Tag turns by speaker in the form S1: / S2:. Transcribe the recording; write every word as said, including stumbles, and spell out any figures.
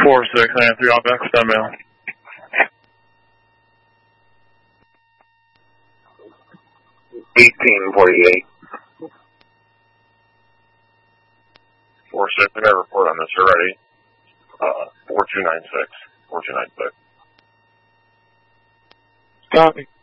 S1: four six nine three, all back, stand mail.
S2: eighteen forty-eight.
S3: four six, I got a report on this already. Uh, four two nine six. four two nine six.
S1: Copy.